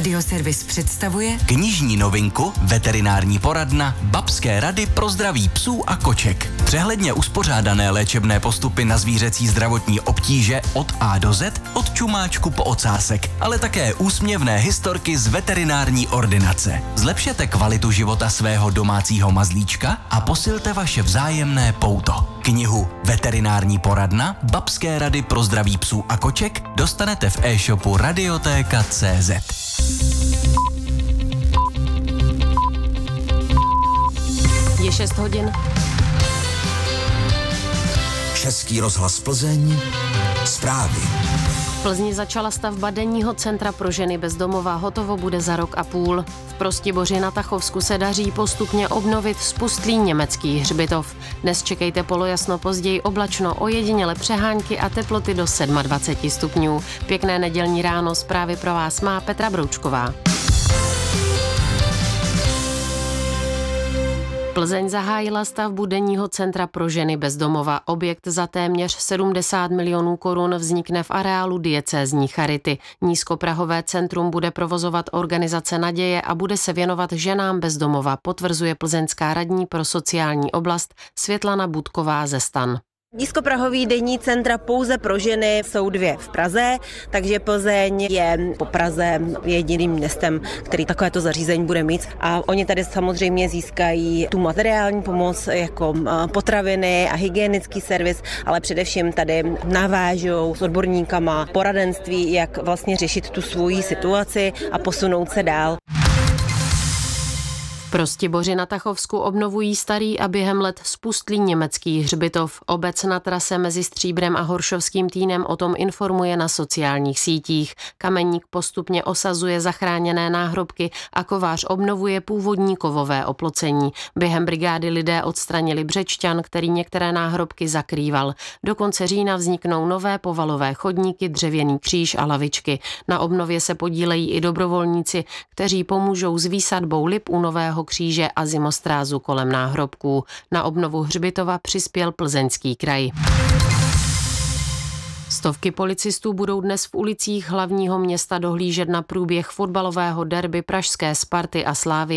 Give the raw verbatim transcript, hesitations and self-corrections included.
Radioservis představuje knižní novinku Veterinární poradna Babské rady pro zdraví psů a koček. Přehledně uspořádané léčebné postupy na zvířecí zdravotní obtíže od A do Z, od čumáčku po ocásek, ale také úsměvné historky z veterinární ordinace. Zlepšete kvalitu života svého domácího mazlíčka a posilte vaše vzájemné pouto. Knihu Veterinární poradna Babské rady pro zdraví psů a koček dostanete v e-shopu Radiotéka tečka cé zet. Je šest hodin. Český rozhlas Plzeň, zprávy. V Plzni začala stavba denního centra pro ženy bez domova, hotovo bude za rok a půl. V Prostiboři na Tachovsku se daří postupně obnovit spustlý německý hřbitov. Dnes čekejte polojasno, později oblačno, ojediněle přehánky a teploty do dvacet sedm stupňů. Pěkné nedělní ráno, zprávy pro vás má Petra Broučková. Plzeň zahájila stavbu denního centra pro ženy bez domova. Objekt za téměř sedmdesát milionů korun vznikne v areálu diecézní charity. Nízkoprahové centrum bude provozovat organizace Naděje a bude se věnovat ženám bez domova, potvrzuje plzeňská radní pro sociální oblast Světlana Budková ze STAN. Nízkoprahový denní centra pouze pro ženy jsou dvě v Praze, takže Plzeň je po Praze jediným městem, který takovéto zařízení bude mít. A oni tady samozřejmě získají tu materiální pomoc jako potraviny a hygienický servis, ale především tady navážou s odborníkama poradenství, jak vlastně řešit tu svoji situaci a posunout se dál. V Prostiboři na Tachovsku obnovují starý a během let spustlý německý hřbitov. Obec na trase mezi Stříbrem a Horšovským Týnem o tom informuje na sociálních sítích. Kamenník postupně osazuje zachráněné náhrobky a kovář obnovuje původní kovové oplocení. Během brigády lidé odstranili břečťan, který některé náhrobky zakrýval. Do konce října vzniknou nové povalové chodníky, dřevěný kříž a lavičky. Na obnově se podílejí i dobrovolníci, kteří pomůžou s výsadbou lip u nového kříže a zimostrázu kolem náhrobků. Na obnovu hřbitova přispěl Plzeňský kraj. Stovky policistů budou dnes v ulicích hlavního města dohlížet na průběh fotbalového derby pražské Sparty a Slavie.